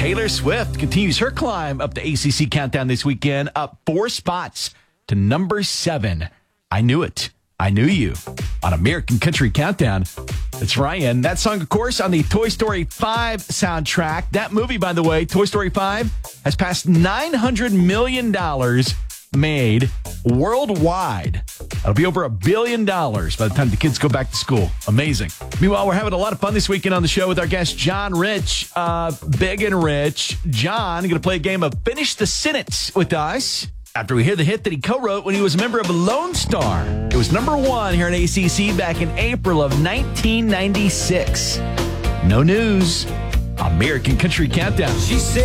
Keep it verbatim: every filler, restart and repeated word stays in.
Taylor Swift continues her climb up the A C C Countdown this weekend, up four spots to number seven. I Knew It. I Knew You on American Country Countdown. That's Ryan. That song, of course, on the Toy Story five soundtrack. That movie, by the way, Toy Story five, has passed nine hundred million dollars made worldwide. That'll be over a billion dollars by the time the kids go back to school. Amazing. Meanwhile, we're having a lot of fun this weekend on the show with our guest, John Rich, uh, Big and Rich. John going to play a game of Finish the Sentence with us after we hear the hit that he co-wrote when he was a member of Lone Star. It was number one here in A C C back in April of nineteen ninety-six. No news. American Country Countdown. She said